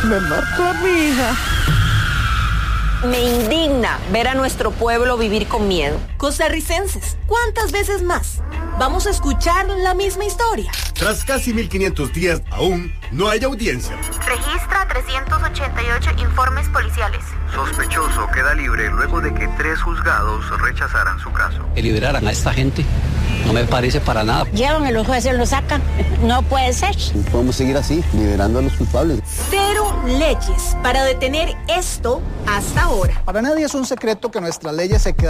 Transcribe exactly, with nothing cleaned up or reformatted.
Me mató a mi hija. Me indigna ver a nuestro pueblo vivir con miedo. Costarricenses, ¿cuántas veces más vamos a escuchar la misma historia? Tras casi mil quinientos días, aún no hay audiencia. Registra trescientos ochenta y ocho informes policiales. Sospechoso queda libre luego de que tres juzgados rechazaran su caso. Que liberaran a esta gente no me parece para nada. Llevan a los jueces, lo sacan. No puede ser. No podemos seguir así, liberando a los culpables. Cero leyes para detener esto hasta ahora. Para nadie es un secreto que nuestras leyes se quedan